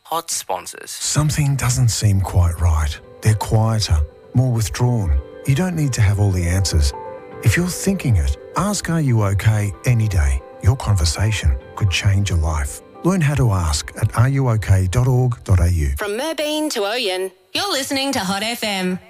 Hot sponsors. Something doesn't seem quite right. They're quieter, more withdrawn. You don't need to have all the answers. If you're thinking it, ask Are You OK any day. Your conversation could change your life. Learn how to ask at areyouok.org.au. From Merbeen to Oyen, you're listening to Hot FM.